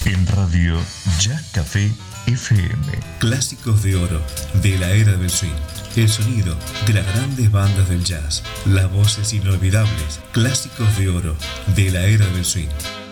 en Radio Jazz Café FM. Clásicos de oro de la era del swing. El sonido de las grandes bandas del jazz. Las voces inolvidables. Clásicos de oro de la era del swing.